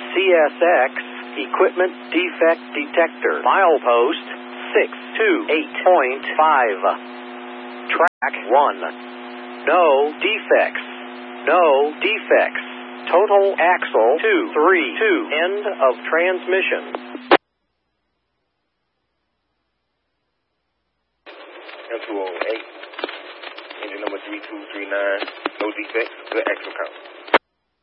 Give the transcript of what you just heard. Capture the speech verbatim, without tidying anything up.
C S X Equipment Defect Detector. Milepost six two eight point five. Track one. No defects. No defects. Total axle two three two. End of transmission. M two oh eight. Engine number three two three nine. No defects. Good axle count.